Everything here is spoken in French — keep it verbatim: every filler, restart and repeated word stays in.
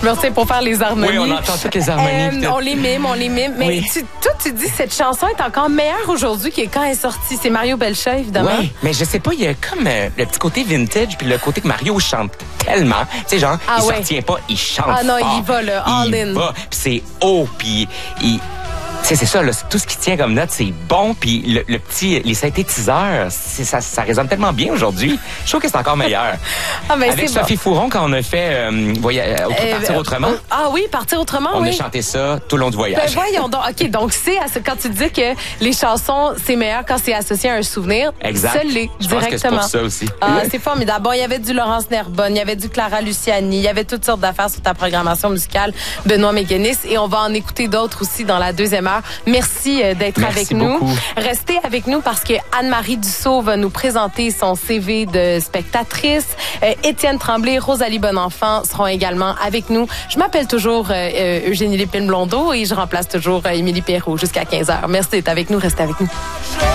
me retiens pour faire les harmonies. Oui, on entend toutes les harmonies. Euh, on les mime, on les mime. Mais Oui. tu, toi, tu dis cette chanson est encore meilleure aujourd'hui que quand elle est sortie. C'est Mario Belcha, évidemment. Oui, mais je sais pas, il y a comme euh, le petit côté vintage puis le côté que Mario chante tellement. Tu sais, genre, Ah il ouais. s'en retient pas, il chante Ah non, fort. il y va, là, all il in. va, puis c'est haut, puis il... Tu sais, c'est ça, là, tout ce qui tient comme note, c'est bon, puis le, le petit, les synthétiseurs, c'est, ça, ça résonne tellement bien aujourd'hui. Je trouve que c'est encore meilleur. Ah, ben, Avec c'est Sophie bon. Fouron, quand on a fait euh, voya- euh, Euh, Partir autrement, euh, Ah oui, Partir autrement, on oui. a chanté ça tout le long du voyage. Ben voyons donc. OK, donc c'est à ce- quand tu dis que les chansons, c'est meilleur quand c'est associé à un souvenir. Exact. Ça l'est, Je pense que c'est directement. pour ça aussi. Ah, c'est formidable. Bon, il y avait du Laurence Nerbonne, il y avait du Clara Luciani, il y avait toutes sortes d'affaires sur ta programmation musicale, Benoît Méguenis, et on va en écouter d'autres aussi dans la deuxième heure. Merci euh, d'être Merci avec nous. beaucoup. Restez avec nous parce que Anne-Marie Dussault va nous présenter son C V de spectatrice. Euh, Étienne Tremblay et Rosalie Bonenfant seront également avec nous. Je m'appelle toujours euh, euh, Eugénie Lépine-Blondeau et je remplace toujours euh, Émilie Perrault jusqu'à quinze heures. Merci d'être avec nous. Restez avec nous.